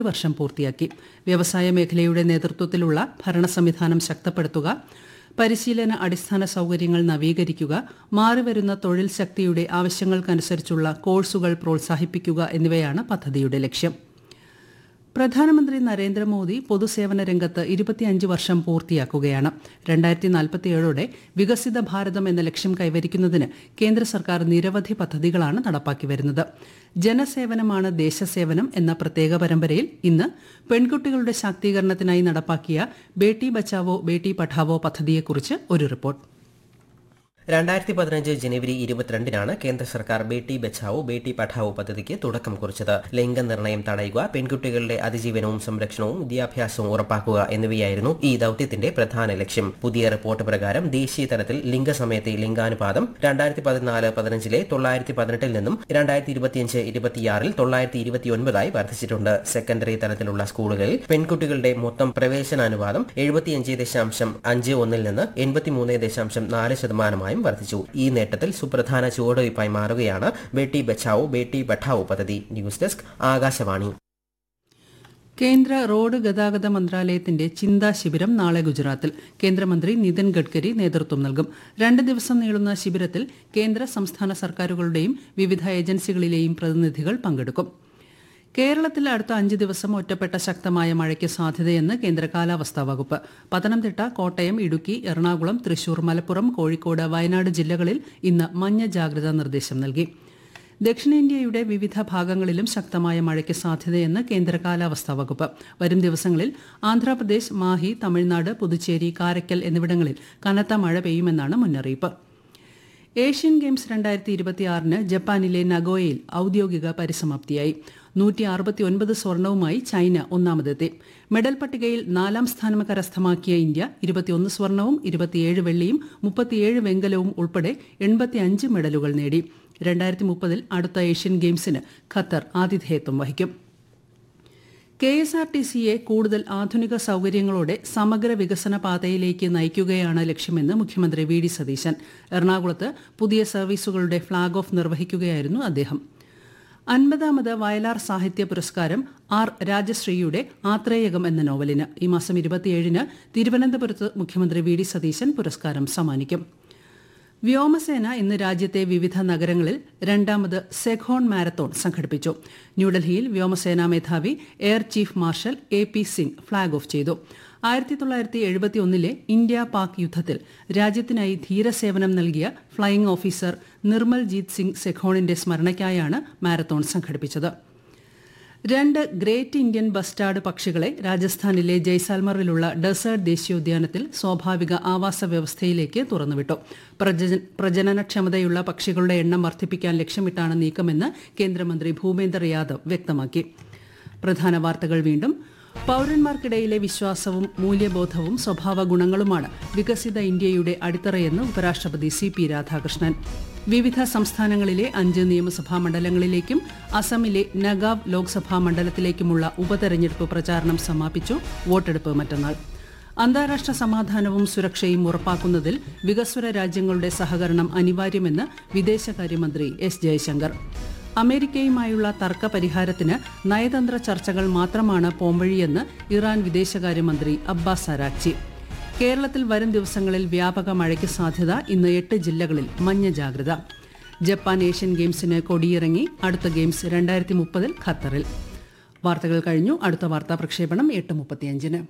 വർഷം പൂർത്തിയാക്കി. വ്യവസായ മേഖലയുടെ നേതൃത്വത്തിലുള്ള ഭരണ സംവിധാനം ശക്തിപ്പെടുത്തുക, പരിശീലന അടിസ്ഥാന സൌകര്യങ്ങൾ നവീകരിക്കുക, മാറിവരുന്ന തൊഴിൽ ശക്തിയുടെ ആവശ്യങ്ങൾക്കനുസരിച്ചുള്ള കോഴ്സുകൾ പ്രോത്സാഹിപ്പിക്കുക എന്നിവയാണ് പദ്ധതിയുടെ ലക്ഷ്യം. പ്രധാനമന്ത്രി നരേന്ദ്രമോദി പൊതുസേവന രംഗത്ത് 25 വർഷം പൂർത്തിയാക്കുകയാണ്. 2047 വികസിത ഭാരതം എന്ന ലക്ഷ്യം കൈവരിക്കുന്നതിന് കേന്ദ്ര സർക്കാർ നിരവധി പദ്ധതികളാണ് നടപ്പാക്കി വരുന്നത്. ജനസേവനമാണ് ദേശസേവനം എന്ന പ്രത്യേക പരമ്പരയിൽ ഇന്ന് പെൺകുട്ടികളുടെ ശാക്തീകരണത്തിനായി നടപ്പാക്കിയ ബേട്ടി ബച്ചാവോ ബേട്ടി പഠാവോ പദ്ധതിയെക്കുറിച്ച് ഒരു റിപ്പോർട്ട്. 2015 ജനുവരി 22 കേന്ദ്ര സർക്കാർ ബേട്ടി ബച്ചാവോ ബേട്ടി പഠാവോ പദ്ധതിക്ക് തുടക്കം കുറിച്ചത്. ലിംഗനിർണ്ണയം തടയുക, പെൺകുട്ടികളുടെ അതിജീവനവും സംരക്ഷണവും വിദ്യാഭ്യാസവും ഉറപ്പാക്കുക എന്നിവയായിരുന്നു ഈ ദൌത്യത്തിന്റെ പ്രധാന ലക്ഷ്യം. പുതിയ റിപ്പോർട്ട് പ്രകാരം ദേശീയ തലത്തിൽ ലിംഗസമയത്തെ ലിംഗാനുപാതം 2014-15 918 നിന്നും 2025-26 929 വർദ്ധിച്ചിട്ടുണ്ട്. സെക്കൻഡറി തലത്തിലുള്ള സ്കൂളുകളിൽ പെൺകുട്ടികളുടെ മൊത്തം പ്രവേശനാനുപാതം 75.51 നിന്ന് 83.4% വർദ്ധിച്ചു. ഈ നേട്ടത്തിൽ സുപ്രധാന ചുവടുവയ്പായി മാറുകയാണ് ബേട്ടി ബച്ചാവോ ബേട്ടി പഠാവോ പദ്ധതി. News desk, Akashvani. കേന്ദ്ര റോഡ് ഗതാഗത മന്ത്രാലയത്തിന്റെ ചിന്താ ശിബിരം നാളെ ഗുജറാത്തിൽ. കേന്ദ്രമന്ത്രി നിതിൻ ഗഡ്കരി നേതൃത്വം നൽകും. 2 ദിവസം നീളുന്ന ശിബിരത്തിൽ കേന്ദ്ര സംസ്ഥാന സർക്കാരുകളുടെയും വിവിധ ഏജൻസികളിലെയും പ്രതിനിധികൾ പങ്കെടുക്കും. കേരളത്തിൽ അടുത്ത 5 ദിവസം ഒറ്റപ്പെട്ട ശക്തമായ മഴയ്ക്ക് സാധ്യതയെന്ന് കേന്ദ്ര കാലാവസ്ഥാ വകുപ്പ്. പത്തനംതിട്ട, കോട്ടയം, ഇടുക്കി, എറണാകുളം, തൃശൂർ, മലപ്പുറം, കോഴിക്കോട്, വയനാട് ജില്ലകളിൽ ഇന്ന് മഞ്ഞ ജാഗ്രതാ നിർദ്ദേശം നൽകി. ദക്ഷിണേന്ത്യയുടെ വിവിധ ഭാഗങ്ങളിലും ശക്തമായ മഴയ്ക്ക് സാധ്യതയെന്ന് കേന്ദ്ര കാലാവസ്ഥാ വകുപ്പ്. വരും ദിവസങ്ങളിൽ ആന്ധ്രാപ്രദേശ്, മാഹി, തമിഴ്നാട്, പുതുച്ചേരി, കാരയ്ക്കൽ എന്നിവിടങ്ങളിൽ കനത്ത മഴ പെയ്യുമെന്നാണ് മുന്നറിയിപ്പ്. ഏഷ്യൻ ഗെയിംസ് 2026 ജപ്പാനിലെ നഗോയയിൽ ഔദ്യോഗിക പരിസമാപ്തിയായി. 169 സ്വർണവുമായി ചൈന ഒന്നാമതെത്തി. മെഡൽ പട്ടികയിൽ 4ാം സ്ഥാനം കരസ്ഥമാക്കിയ ഇന്ത്യ 21 സ്വർണവും 27 വെള്ളിയും 37 വെങ്കലവും ഉൾപ്പെടെ 85 മെഡലുകൾ നേടി. 2030 അടുത്ത ഏഷ്യൻ ഗെയിംസിന് ഖത്തർ ആതിഥേയത്വം വഹിക്കും. KSRTCയെ കൂടുതൽ ആധുനിക സൌകര്യങ്ങളോടെ സമഗ്ര വികസന പാതയിലേക്ക് നയിക്കുകയാണ് ലക്ഷ്യമെന്ന് മുഖ്യമന്ത്രി വി.ഡി. സതീശൻ. എറണാകുളത്ത് പുതിയ സർവീസുകളുടെ ഫ്ളാഗ് ഓഫ് നിർവഹിക്കുകയായിരുന്നു അദ്ദേഹം. 50ാമത് വയലാർ സാഹിത്യ പുരസ്കാരം ആർ. രാജശ്രീയുടെ ആത്രേയകം എന്ന നോവലിന് ഈ മാസം 27 തിരുവനന്തപുരത്ത് മുഖ്യമന്ത്രി വി.ഡി. സതീശൻ പുരസ്കാരം സമ്മാനിക്കും. വ്യോമസേന ഇന്ന് രാജ്യത്തെ വിവിധ നഗരങ്ങളിൽ 2ാമത് സെഖോൺ മാരത്തോൺ സംഘടിപ്പിച്ചു. ന്യൂഡൽഹിയിൽ വ്യോമസേനാ മേധാവി air chief marshal AP Singh flag off ചെയ്തു. 1971 ഇന്ത്യ പാക് യുദ്ധത്തിൽ രാജ്യത്തിനായി ധീരസേവനം നൽകിയ flying officer Nirmal Jeet Singh സെഖോണിന്റെ സ്മരണയ്ക്കായാണ് marathon സംഘടിപ്പിച്ചത്. 2 ഗ്രേറ്റ് ഇന്ത്യൻ ബസ്റ്റാർഡ് പക്ഷികളെ രാജസ്ഥാനിലെ ജയ്സാൽമറിലുള്ള ഡെസേർട്ട് ദേശീയോദ്യാനത്തിൽ സ്വാഭാവിക ആവാസ വ്യവസ്ഥയിലേക്ക് തുറന്നുവിട്ടു. പ്രജനനക്ഷമതയുള്ള പക്ഷികളുടെ എണ്ണം വർദ്ധിപ്പിക്കാൻ ലക്ഷ്യമിട്ടാണ് നീക്കമെന്ന് കേന്ദ്രമന്ത്രി ഭൂപേന്ദർ യാദവ് വ്യക്തമാക്കി. പ്രധാന വാർത്തകൾ വീണ്ടും. പൌരന്മാർക്കിടയിലെ വിശ്വാസവും മൂല്യബോധവും സ്വഭാവ ഗുണങ്ങളുമാണ് വികസിത ഇന്ത്യയുടെ അടിത്തറയെന്ന് ഉപരാഷ്ട്രപതി CP രാധാകൃഷ്ണൻ. വിവിധ സംസ്ഥാനങ്ങളിലെ 5 നിയമസഭാ മണ്ഡലങ്ങളിലേക്കും അസമിലെ നഗാവ് ലോക്സഭാ മണ്ഡലത്തിലേക്കുമുള്ള ഉപതെരഞ്ഞെടുപ്പ് പ്രചാരണം സമാപിച്ചു. വോട്ടെടുപ്പ് മറ്റന്നാൾ. അന്താരാഷ്ട്ര സമാധാനവും സുരക്ഷയും ഉറപ്പാക്കുന്നതിൽ വികസ്വര രാജ്യങ്ങളുടെ സഹകരണം അനിവാര്യമെന്ന് വിദേശകാര്യമന്ത്രി S. ജയശങ്കർ. അമേരിക്കയുമായുള്ള തർക്ക പരിഹാരത്തിന് നയതന്ത്ര ചർച്ചകൾ മാത്രമാണ് പോംവഴിയെന്ന് ഇറാൻ വിദേശകാര്യമന്ത്രി അബ്ബാസ് അരാക്ചി. കേരളത്തിൽ വരും ദിവസങ്ങളിൽ വ്യാപക മഴയ്ക്ക് സാധ്യത. ഇന്ന് 8 ജില്ലകളിൽ മഞ്ഞ ജാഗ്രത. ജപ്പാൻ ഏഷ്യൻ ഗെയിംസിന് കൊടിയിറങ്ങി. അടുത്ത ഗെയിംസ് 2030 ഖത്തറിൽ. വാർത്തകൾ കഴിഞ്ഞു. അടുത്ത വാർത്താ പ്രക്ഷേപണം 8:35.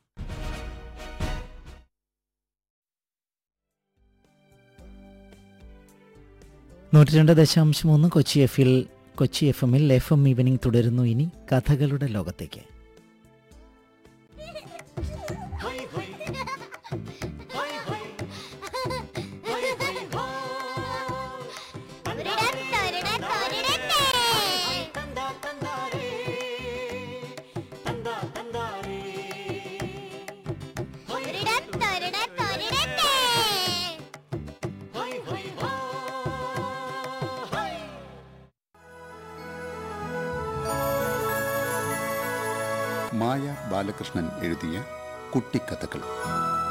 കൊച്ചി FM-ൽ FM ഈവനിംഗ് തുടരുന്നു. ഇനി കഥകളുടെ ലോകത്തേക്ക്. മായ ബാലകൃഷ്ണൻ എഴുതിയ കുട്ടിക്കഥകൾ.